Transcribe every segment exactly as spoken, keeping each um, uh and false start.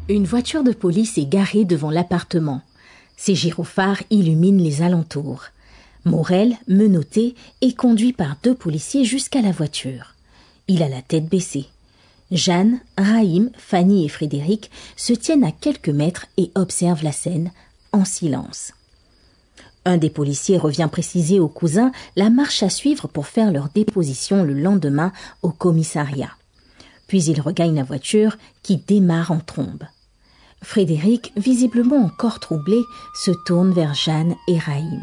Une voiture de police est garée devant l'appartement. Ses gyrophares illuminent les alentours. Morel, menotté, est conduit par deux policiers jusqu'à la voiture. Il a la tête baissée. Jeanne, Raïm, Fanny et Frédéric se tiennent à quelques mètres et observent la scène en silence. Un des policiers revient préciser aux cousins la marche à suivre pour faire leur déposition le lendemain au commissariat. Puis il regagne la voiture qui démarre en trombe. Frédéric, visiblement encore troublé, se tourne vers Jeanne et Raïm.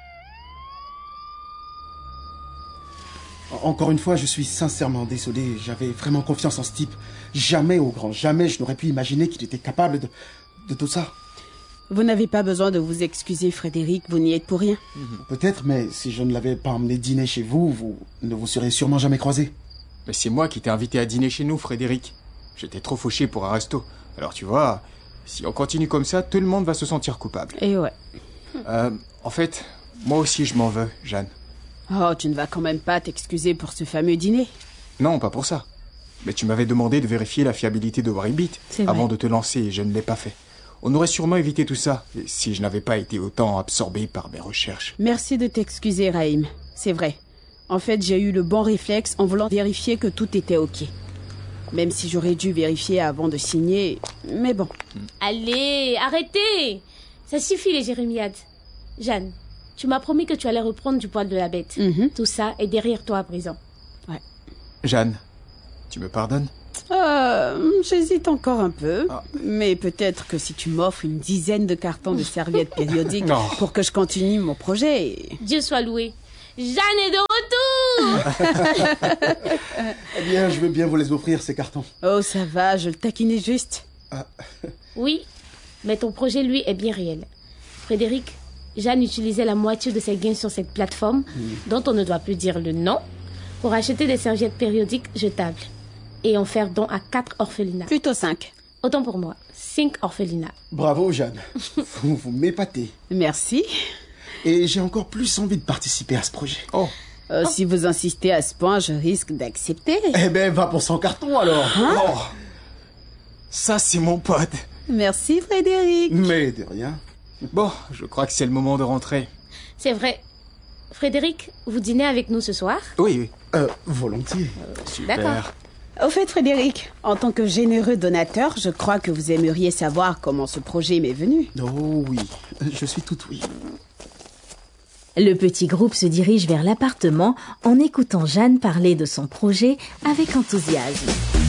Encore une fois, je suis sincèrement désolé. J'avais vraiment confiance en ce type. Jamais, au grand jamais, je n'aurais pu imaginer qu'il était capable de, de tout ça. Vous n'avez pas besoin de vous excuser, Frédéric, vous n'y êtes pour rien. Peut-être, mais si je ne l'avais pas emmené dîner chez vous, vous ne vous seriez sûrement jamais croisés. Mais c'est moi qui t'ai invité à dîner chez nous, Frédéric. J'étais trop fauché pour un resto. Alors tu vois, si on continue comme ça, tout le monde va se sentir coupable. Et ouais. Euh, en fait, moi aussi je m'en veux, Jeanne. Oh, tu ne vas quand même pas t'excuser pour ce fameux dîner. Non, pas pour ça. Mais tu m'avais demandé de vérifier la fiabilité de Waribit avant de te lancer et je ne l'ai pas fait. On aurait sûrement évité tout ça si je n'avais pas été autant absorbé par mes recherches. Merci de t'excuser, Raïm. C'est vrai. En fait, j'ai eu le bon réflexe en voulant vérifier que tout était OK. Même si j'aurais dû vérifier avant de signer, mais bon. Allez, arrêtez! Ça suffit les jérémiades. Jeanne, tu m'as promis que tu allais reprendre du poil de la bête. Mm-hmm. Tout ça est derrière toi à présent. Ouais. Jeanne, tu me pardonnes? Euh, j'hésite encore un peu, ah. mais peut-être que si tu m'offres une dizaine de cartons de serviettes périodiques pour que je continue mon projet... Dieu soit loué. Jeanne est de retour. Eh bien, je veux bien vous les offrir, ces cartons. Oh, ça va, je le taquinais juste. Ah. Oui, mais ton projet, lui, est bien réel. Frédéric, Jeanne utilisait la moitié de ses gains sur cette plateforme, mmh. dont on ne doit plus dire le nom, pour acheter des serviettes périodiques jetables et en faire don à quatre orphelinats. Plutôt cinq. Autant pour moi, cinq orphelinats. Bravo, Jeanne. vous vous m'épatez. Merci. Et j'ai encore plus envie de participer à ce projet. Oh. Euh, oh. Si vous insistez à ce point, je risque d'accepter. Eh ben, va pour cent cartons alors. Hein? Oh. Ça, c'est mon pote. Merci, Frédéric. Mais de rien. Bon, je crois que c'est le moment de rentrer. C'est vrai. Frédéric, vous dînez avec nous ce soir? Oui, oui. Euh, volontiers. Euh, Super. D'accord. Au fait, Frédéric, en tant que généreux donateur, je crois que vous aimeriez savoir comment ce projet m'est venu. Oh oui, je suis tout oui. Le petit groupe se dirige vers l'appartement en écoutant Jeanne parler de son projet avec enthousiasme.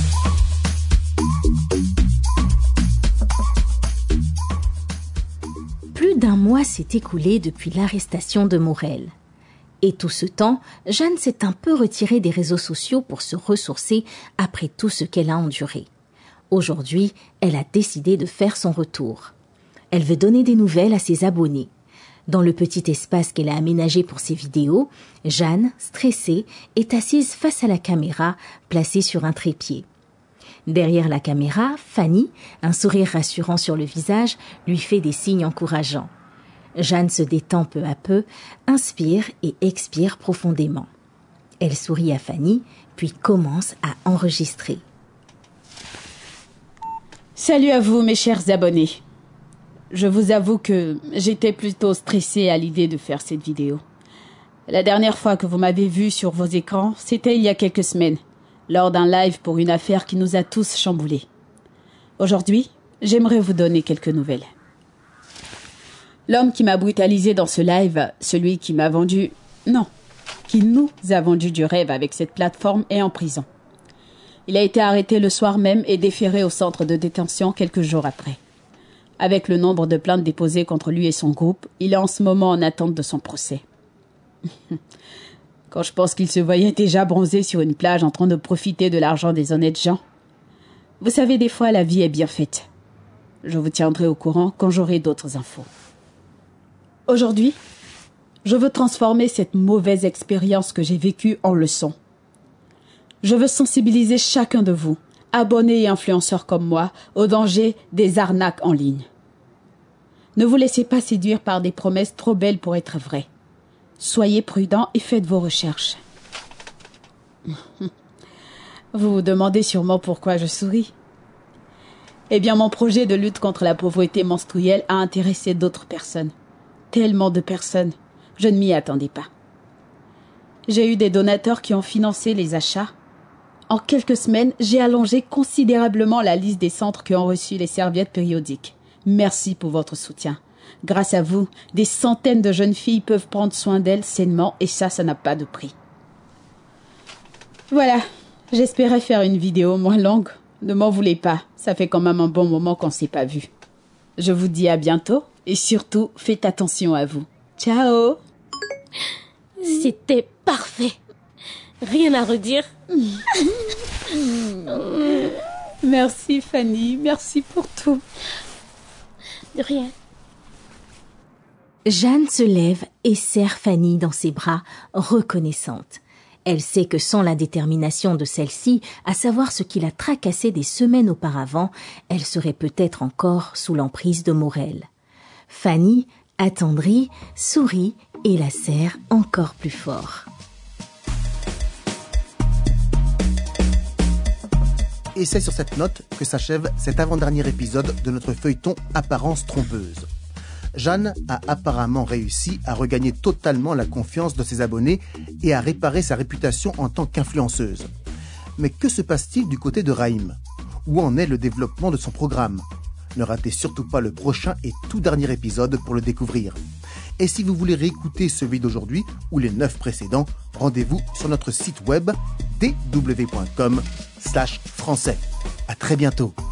Plus d'un mois s'est écoulé depuis l'arrestation de Morel. Et tout ce temps, Jeanne s'est un peu retirée des réseaux sociaux pour se ressourcer après tout ce qu'elle a enduré. Aujourd'hui, elle a décidé de faire son retour. Elle veut donner des nouvelles à ses abonnés. Dans le petit espace qu'elle a aménagé pour ses vidéos, Jeanne, stressée, est assise face à la caméra, placée sur un trépied. Derrière la caméra, Fanny, un sourire rassurant sur le visage, lui fait des signes encourageants. Jeanne se détend peu à peu, inspire et expire profondément. Elle sourit à Fanny, puis commence à enregistrer. Salut à vous, mes chers abonnés. Je vous avoue que j'étais plutôt stressée à l'idée de faire cette vidéo. La dernière fois que vous m'avez vu sur vos écrans, c'était il y a quelques semaines, lors d'un live pour une affaire qui nous a tous chamboulés. Aujourd'hui, j'aimerais vous donner quelques nouvelles. L'homme qui m'a brutalisé dans ce live, celui qui m'a vendu... Non, qui nous a vendu du rêve avec cette plateforme est en prison. Il a été arrêté le soir même et déféré au centre de détention quelques jours après. Avec le nombre de plaintes déposées contre lui et son groupe, il est en ce moment en attente de son procès. Quand je pense qu'il se voyait déjà bronzé sur une plage en train de profiter de l'argent des honnêtes gens. Vous savez, des fois, la vie est bien faite. Je vous tiendrai au courant quand j'aurai d'autres infos. Aujourd'hui, je veux transformer cette mauvaise expérience que j'ai vécue en leçon. Je veux sensibiliser chacun de vous, abonnés et influenceurs comme moi, au danger des arnaques en ligne. Ne vous laissez pas séduire par des promesses trop belles pour être vraies. Soyez prudents et faites vos recherches. Vous vous demandez sûrement pourquoi je souris. Eh bien, mon projet de lutte contre la pauvreté menstruelle a intéressé d'autres personnes. Tellement de personnes. Je ne m'y attendais pas. J'ai eu des donateurs qui ont financé les achats. En quelques semaines, j'ai allongé considérablement la liste des centres qui ont reçu les serviettes périodiques. Merci pour votre soutien. Grâce à vous, des centaines de jeunes filles peuvent prendre soin d'elles sainement et ça, ça n'a pas de prix. Voilà, j'espérais faire une vidéo moins longue. Ne m'en voulez pas, ça fait quand même un bon moment qu'on ne s'est pas vu. Je vous dis à bientôt et surtout, faites attention à vous. Ciao! C'était parfait. Rien à redire. Merci Fanny, merci pour tout. De rien. Jeanne se lève et serre Fanny dans ses bras, reconnaissante. Elle sait que sans la détermination de celle-ci, à savoir ce qui l'a tracassée des semaines auparavant, elle serait peut-être encore sous l'emprise de Morel. Fanny, attendrie, sourit et la serre encore plus fort. Et c'est sur cette note que s'achève cet avant-dernier épisode de notre feuilleton Apparence trompeuse. Jeanne a apparemment réussi à regagner totalement la confiance de ses abonnés et à réparer sa réputation en tant qu'influenceuse. Mais que se passe-t-il du côté de Raïm ? Où en est le développement de son programme ? Ne ratez surtout pas le prochain et tout dernier épisode pour le découvrir. Et si vous voulez réécouter celui d'aujourd'hui ou les neuf précédents, rendez-vous sur notre site web d w point com slash français. À très bientôt.